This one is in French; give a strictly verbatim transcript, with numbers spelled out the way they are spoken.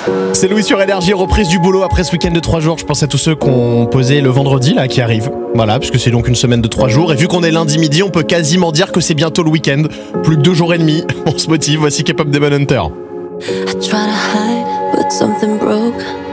C'est Louis sur Énergie, reprise du boulot après ce week-end de trois jours. Je pense à tous ceux qu'on posé le vendredi là qui arrive. Voilà, puisque c'est donc une semaine de trois jours. Et vu qu'on est lundi midi, on peut quasiment dire que c'est bientôt le week-end. Plus que deux jours et demi. On se motive. Voici K-pop Demon Hunter. I try to hide, but something broke.